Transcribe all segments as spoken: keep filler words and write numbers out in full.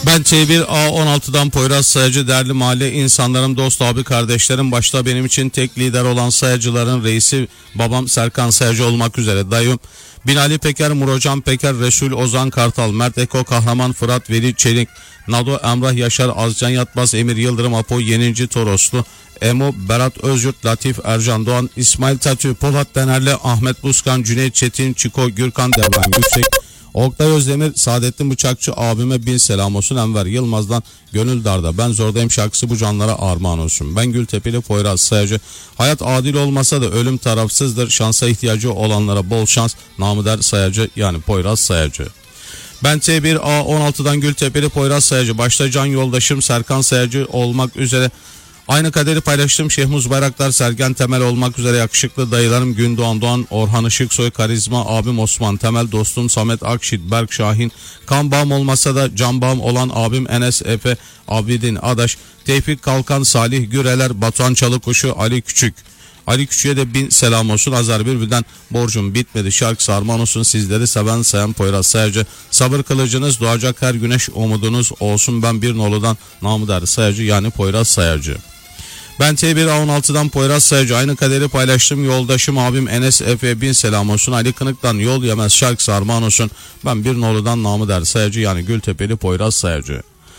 Ben T bir A on altıdan Poyraz Sayacı, değerli mahalle insanlarım, dost abi kardeşlerim, başta benim için tek lider olan sayacıların reisi babam Serkan Sayacı olmak üzere dayım Binali Peker, Murocan Peker, Resul Ozan Kartal, Mert Eko Kahraman, Fırat Veli Çelik, Nado Emrah Yaşar, Azcan Yatmaz, Emir Yıldırım, Apo Yenici Toroslu, Emo Berat Özyurt, Latif Ercan Doğan, İsmail Tatü, Polat Denerli, Ahmet Buskan, Cüneyt Çetin, Çiko Gürkan, Devran Yüksek, Oktay Özdemir, Saadettin Bıçakçı abime bin selam olsun. Enver Yılmaz'dan Gönül Darda Ben Zordayım şarkısı bu canlara armağan olsun. Ben Gültepeli Poyraz Sayacı. Hayat adil olmasa da ölüm tarafsızdır. Şansa ihtiyacı olanlara bol şans. Namı der Sayacı, yani Poyraz Sayacı. Ben T bir A on altıdan Gültepeli Poyraz Sayacı. Başta can yoldaşım Serkan Sayacı olmak üzere aynı kaderi paylaştığım Şehmuz Bayraktar, Sergen Temel olmak üzere yakışıklı dayılarım Gündoğan Doğan, Orhan Işıksoy, Karizma abim Osman Temel, dostum Samet Akşit, Berk Şahin, kan bağım olmasa da can bağım olan abim Enes Efe, Abidin Adaş, Tevfik Kalkan, Salih Güreler, Batuhan Çalıkuşu, Ali Küçük. Ali Küçük'e de bin selam olsun. Azar Bülbül'den Borcum Bitmedi şarkısı armağan olsun. Sizleri seven sayan Poyraz Sayacı. Sabır kılıcınız doğacak her güneş umudunuz olsun. Ben bir noludan namı der Sayacı, yani Poyraz Sayacı. Ben T bir A on altıdan Poyraz Sayacı. Aynı kaderi paylaştım yoldaşım abim Enes Efe, bin selam olsun. Ali Kınık'tan Yol Yemez şarkısı armağan olsun. Ben bir noludan namı der Sayacı, yani Gültepeli Poyraz Sayacı.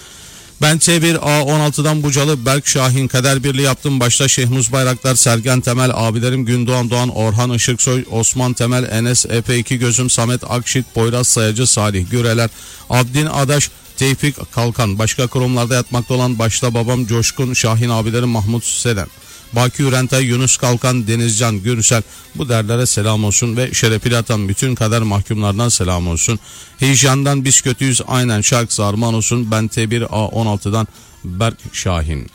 Ben T bir A on altıdan Bucalı Berk Şahin, kader birliği yaptım. Başta Şehmuz Bayraktar, Sergen Temel, abilerim Gündoğan Doğan, Orhan Işıksoy, Osman Temel, Enes Efe, iki gözüm Samet Akşit, Poyraz Sayacı, Salih Güreler, Abdin Adaş, Tevfik Kalkan, başka kurumlarda yatmakta olan başta babam Coşkun Şahin, abilerim Mahmut Selen, Baki Ürentay, Yunus Kalkan, Denizcan Gürsel, bu derlere selam olsun ve şerefli atan bütün kader mahkumlardan selam olsun. Heyecandan biz kötüyüz aynen şarkısı armağan olsun. Ben T bir A on altıdan Berk Şahin.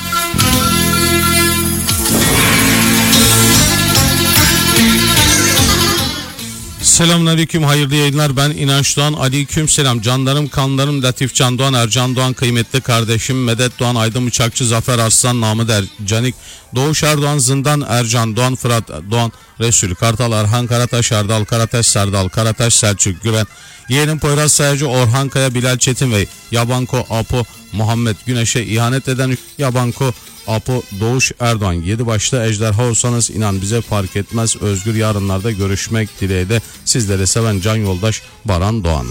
Selamünaleyküm, hayırlı yayınlar. Ben İnanç Doğan. Aleyküm selam canlarım, kanlarım, Latif Can Doğan, Ercan Doğan, kıymetli kardeşim Medet Doğan, Aydın Bıçakçı, Zafer Arslan, namı der Canik, Doğuş Erdoğan, Zindan Ercan Doğan, Fırat Doğan, Resul Kartal, Erhan Karataş, Erdal Karataş, Serdal Karataş, Selçuk Güven, yeğenim Poyraz Sayacı, Orhan Kaya, Bilal Çetin ve Yabanko Apo Muhammed Güneş'e ihanet eden Yabanko Apo Doğuş Erdoğan. Yedi başta ejderha olsanız inan bize fark etmez. Özgür yarınlarda görüşmek dileğiyle sizlere seven can yoldaş Baran Doğan.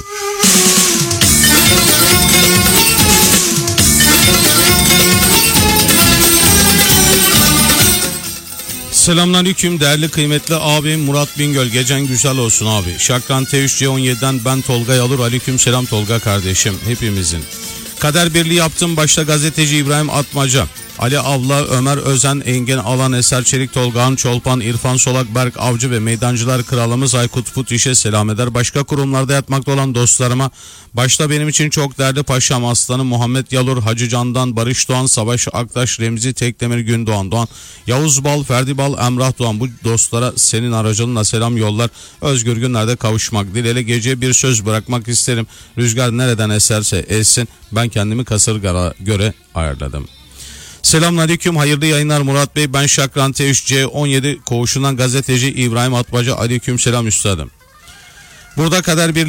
Selamünaleyküm değerli kıymetli abim Murat Bingöl, gecen güzel olsun abi. Şakran T üç C on yedi'den ben Tolga Yalur. Aleyküm selam Tolga kardeşim, hepimizin. Kader birliği yaptım başta gazeteci İbrahim Atmaca, Ali Avla, Ömer Özen, Engin Alan, Eser Çelik, Tolgahan Çolpan, İrfan Solak, Berk Avcı ve Meydancılar Kralımız Aykut Put işe selam eder. Başka kurumlarda yatmakta olan dostlarıma, başta benim için çok değerli paşam aslanım Muhammed Yalur, Hacı Candan, Barış Doğan, Savaş Aktaş, Remzi Tekdemir, Gündoğan Doğan, Yavuz Bal, Ferdi Bal, Emrah Doğan, bu dostlara senin aracılığınla selam yollar. Özgür günlerde kavuşmak dileğiyle geceye bir söz bırakmak isterim. Rüzgar nereden eserse essin, ben kendimi kasırgara göre ayarladım. Selamünaleyküm, hayırlı yayınlar Murat Bey. Ben Şakran T üç C on yedi koğuşundan gazeteci İbrahim Atmaca. Aleyküm selam üstadım. Burada kader bir